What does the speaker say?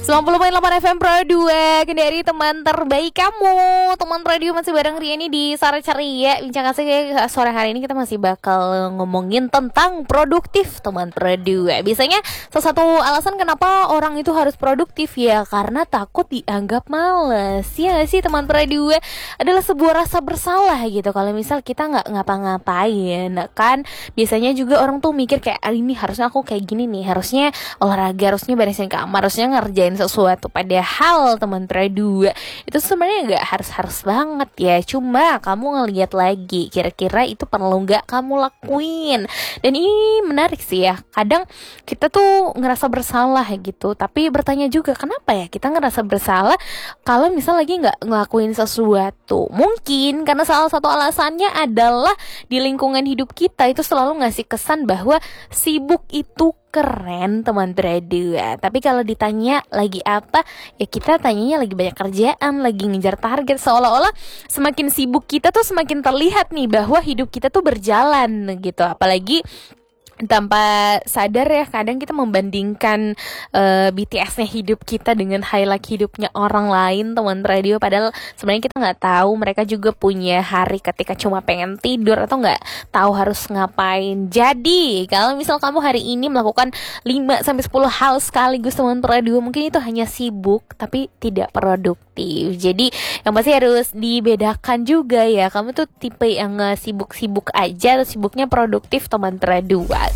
90,8 FM Pro 2 Kendari, teman terbaik kamu. Teman radio masih bareng Riani di Sore Ceria. Bincang kasih sore hari ini kita masih bakal ngomongin tentang produktif, teman Pro 2. Biasanya salah satu alasan kenapa orang itu harus produktif ya karena takut dianggap males. Ya gak sih teman Pro 2? Adalah sebuah rasa bersalah gitu kalau misal kita gak ngapa-ngapain kan. Biasanya juga orang tuh mikir kayak ini harusnya aku kayak gini nih, harusnya olahraga, harusnya beresin kamar, harusnya ngerjain sesuatu. Padahal teman Pradua itu sebenarnya nggak harus banget ya. Cuma kamu ngelihat lagi kira-kira itu perlu nggak kamu lakuin. Dan ini menarik sih ya. Kadang kita tuh ngerasa bersalah gitu, tapi bertanya juga kenapa ya kita ngerasa bersalah kalau misal lagi nggak ngelakuin sesuatu. Mungkin karena salah satu alasannya adalah di lingkungan hidup kita itu selalu ngasih kesan bahwa sibuk itu keren teman berdua. Tapi kalau ditanya lagi apa, ya kita tanyanya lagi banyak kerjaan, lagi ngejar target. Seolah-olah semakin sibuk kita tuh semakin terlihat nih bahwa hidup kita tuh berjalan gitu. Apalagi tanpa sadar ya kadang kita membandingkan BTS-nya hidup kita dengan highlight hidupnya orang lain teman radio, padahal sebenarnya kita nggak tahu mereka juga punya hari ketika cuma pengen tidur atau nggak tahu harus ngapain. Jadi kalau misal kamu hari ini melakukan 5-10 hal sekaligus teman radio, mungkin itu hanya sibuk tapi tidak produktif. Jadi yang pasti harus dibedakan juga ya, kamu tuh tipe yang sibuk-sibuk aja atau sibuknya produktif teman radio.